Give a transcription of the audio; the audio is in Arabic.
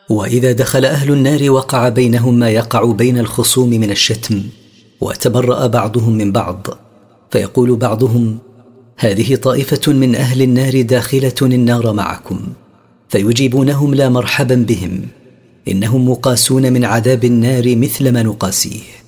وإذا دخل أهل النار وقع بينهم ما يقع بين الخصوم من الشتم، وتبرأ بعضهم من بعض، فيقول بعضهم: هذه طائفة من أهل النار داخلة النار معكم، فيجيبونهم: لا مرحبا بهم، إنهم مقاسون من عذاب النار مثل ما نقاسيه.